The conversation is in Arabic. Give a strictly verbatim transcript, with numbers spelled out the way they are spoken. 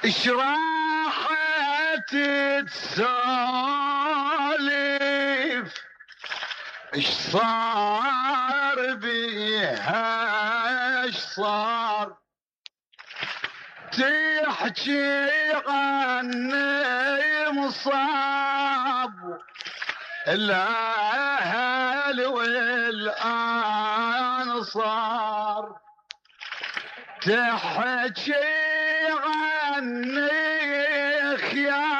ايش راح تسولف ايش صار بيها ايش صار تحكي عني مصاب الاهل والانصار تحكي عني خيال